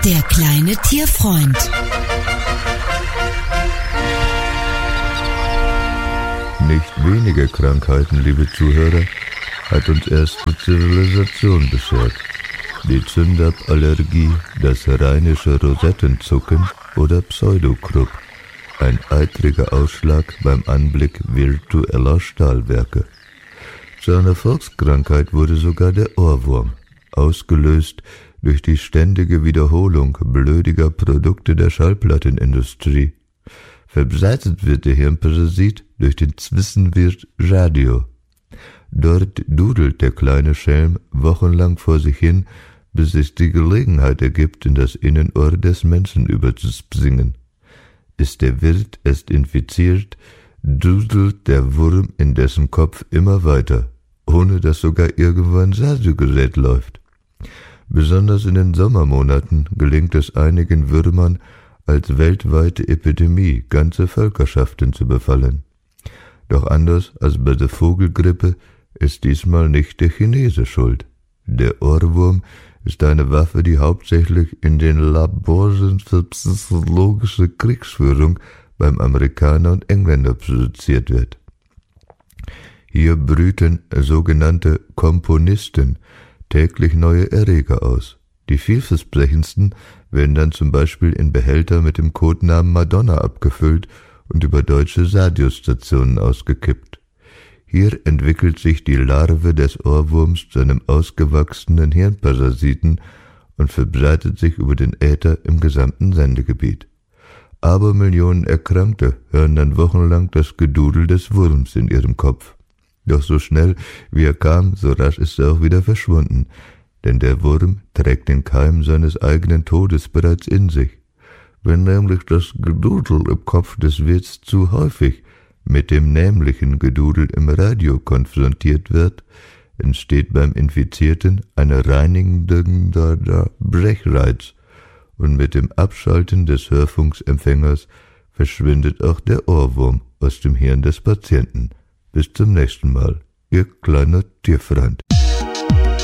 Der kleine Tierfreund. Nicht wenige Krankheiten, liebe Zuhörer, hat uns erst die Zivilisation beschert. Die Zündab-Allergie, das rheinische Rosettenzucken oder Pseudokrupp. Ein eitriger Ausschlag beim Anblick virtueller Stahlwerke. Zu einer Volkskrankheit wurde sogar der Ohrwurm, ausgelöst durch die ständige Wiederholung blödiger Produkte der Schallplattenindustrie. Verbreitet wird der Hirnparasit durch den Zwissenwirt Radio. Dort dudelt der kleine Schelm wochenlang vor sich hin, bis sich die Gelegenheit ergibt, in das Innenohr des Menschen überzusingen. Ist der Wirt erst infiziert, dudelt der Wurm in dessen Kopf immer weiter, ohne dass sogar irgendwo ein Radiogerät läuft. Besonders in den Sommermonaten gelingt es einigen Würmern, als weltweite Epidemie ganze Völkerschaften zu befallen. Doch anders als bei der Vogelgrippe ist diesmal nicht der Chinese schuld. Der Ohrwurm ist eine Waffe, die hauptsächlich in den Laboren für psychologische Kriegsführung beim Amerikaner und Engländer produziert wird. Hier brüten sogenannte Komponisten täglich neue Erreger aus. Die vielversprechendsten werden dann zum Beispiel in Behälter mit dem Codenamen Madonna abgefüllt und über deutsche Radiostationen ausgekippt. Hier entwickelt sich die Larve des Ohrwurms zu einem ausgewachsenen Hirnparasiten und verbreitet sich über den Äther im gesamten Sendegebiet. Abermillionen Erkrankte hören dann wochenlang das Gedudel des Wurms in ihrem Kopf. Doch so schnell wie er kam, so rasch ist er auch wieder verschwunden, denn der Wurm trägt den Keim seines eigenen Todes bereits in sich. Wenn nämlich das Gedudel im Kopf des Wirts zu häufig mit dem nämlichen Gedudel im Radio konfrontiert wird, entsteht beim Infizierten ein reinigender Brechreiz und mit dem Abschalten des Hörfunksempfängers verschwindet auch der Ohrwurm aus dem Hirn des Patienten. Bis zum nächsten Mal, Ihr kleiner Tierfreund.